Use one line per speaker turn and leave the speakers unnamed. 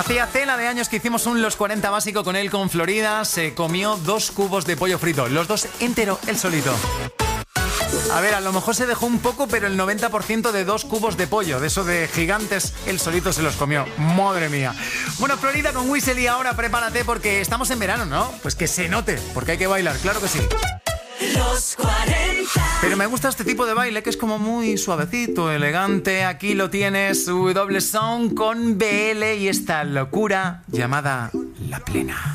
Hacía cena de años que hicimos un Los 40 básico con él, con Florida. Se comió 2 cubos de pollo frito, los 2 entero, él solito. A ver, a lo mejor se dejó un poco, pero el 90% de 2 cubos de pollo, de eso de gigantes, él solito se los comió. ¡Madre mía! Bueno, Florida con Whistle, y ahora prepárate porque estamos en verano, ¿no? Pues que se note, porque hay que bailar, claro que sí.
Los 40.
Pero me gusta este tipo de baile que es como muy suavecito, elegante. Aquí lo tienes, W Sound con BL y esta locura llamada La Plena.